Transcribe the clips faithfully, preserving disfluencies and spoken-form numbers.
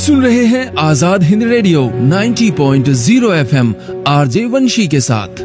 सुन रहे हैं आजाद हिंद रेडियो नब्बे पॉइंट ज़ीरो एफएम आरजे वंशी के साथ।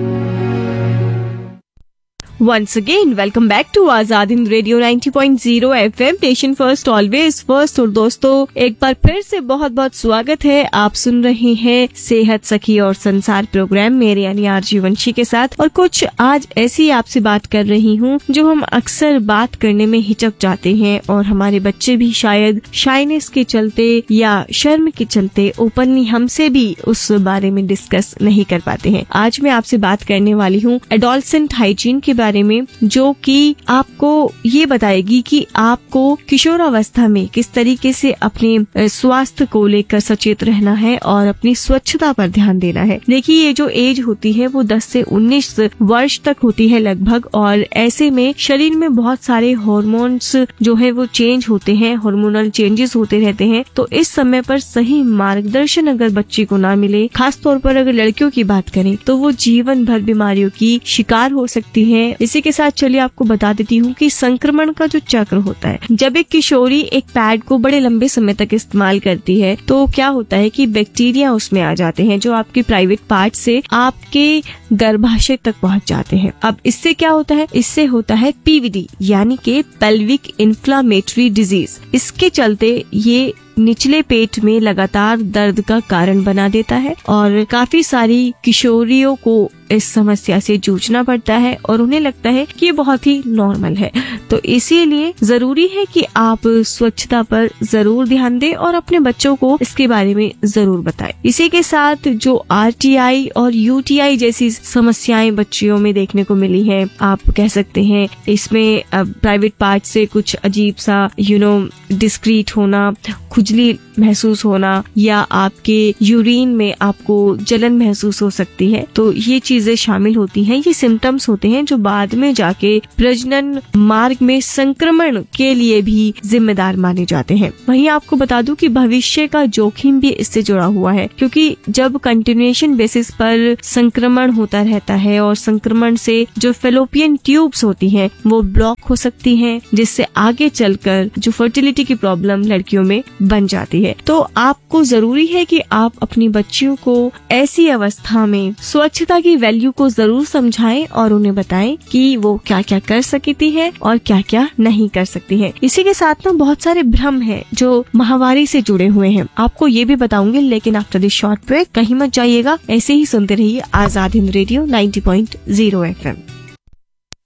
Once again, welcome back to Azad Hind radio नब्बे point zero FM, station first always first. और दोस्तों, एक बार फिर से बहुत बहुत स्वागत है। आप सुन रहे हैं सेहत सखी और संसार प्रोग्राम मेरे यानी आरजी वंशी के साथ। और कुछ आज ऐसी आपसे बात कर रही हूँ जो हम अक्सर बात करने में हिचक जाते हैं और हमारे बच्चे भी शायद शाइनेस के चलते या शर्म के चलते ओपनली हमसे भी उस बारे में डिस्कस नहीं कर पाते हैं। आज मैं आपसे बात करने वाली हूँ एडोलसेंट हाइजीन के बारे में, जो कि आपको ये बताएगी कि आपको किशोरावस्था में किस तरीके से अपने स्वास्थ्य को लेकर सचेत रहना है और अपनी स्वच्छता पर ध्यान देना है। देखिए, ये जो एज होती है वो दस से उन्नीस वर्ष तक होती है लगभग, और ऐसे में शरीर में बहुत सारे हार्मोन्स जो है वो चेंज होते हैं, हार्मोनल चेंजेस होते रहते हैं। तो इस समय पर सही मार्गदर्शन अगर बच्चे को ना मिले, खास तौर पर अगर लड़कियों की बात करें, तो वो जीवन भर बीमारियों की शिकार हो सकती है। इसी के साथ चलिए आपको बता देती हूँ कि संक्रमण का जो चक्र होता है, जब एक किशोरी एक पैड को बड़े लंबे समय तक इस्तेमाल करती है तो क्या होता है कि बैक्टीरिया उसमें आ जाते हैं जो आपके प्राइवेट पार्ट से आपके गर्भाशय तक पहुँच जाते हैं। अब इससे क्या होता है? इससे होता है पीवीडी यानी कि पेल्विक इन्फ्लामेटरी डिजीज। इसके चलते ये निचले पेट में लगातार दर्द का कारण बना देता है और काफी सारी किशोरियों को इस समस्या से जूझना पड़ता है और उन्हें लगता है कि ये बहुत ही नॉर्मल है। तो इसीलिए जरूरी है कि आप स्वच्छता पर जरूर ध्यान दें और अपने बच्चों को इसके बारे में जरूर बताएं। इसी के साथ जो आरटीआई और यूटीआई जैसी समस्याएं बच्चियों में देखने को मिली है, आप कह सकते हैं इसमें प्राइवेट पार्ट से कुछ अजीब सा यू नो डिस्क्रीट होना, खुजली महसूस होना, या आपके यूरिन में आपको जलन महसूस हो सकती है। तो ये चीजें शामिल होती हैं, ये सिम्टम्स होते हैं जो बाद में जाके प्रजनन मार्ग में संक्रमण के लिए भी जिम्मेदार माने जाते हैं। वहीं आपको बता दूं कि भविष्य का जोखिम भी इससे जुड़ा हुआ है, क्योंकि जब कंटिन्यूएशन बेसिस पर संक्रमण होता रहता है और संक्रमण से जो फेलोपियन ट्यूब्स होती हैं वो ब्लॉक हो सकती हैं, जिससे आगे चलकर जो फर्टिलिटी की प्रॉब्लम लड़कियों में बन जाती है। तो आपको जरूरी है कि आप अपनी बच्चियों को ऐसी अवस्था में स्वच्छता की वैल्यू को जरूर समझाएं और उन्हें बताएं कि वो क्या क्या कर सकती है और क्या क्या नहीं कर सकती है। इसी के साथ ना बहुत सारे भ्रम हैं जो माहवारी से जुड़े हुए हैं, आपको ये भी बताऊंगी, लेकिन आफ्टर दिस शॉर्ट ब्रेक कहीं मत जाइएगा, ऐसे ही सुनते रहिए आजाद हिंद रेडियो नब्बे पॉइंट ज़ीरो एफएम।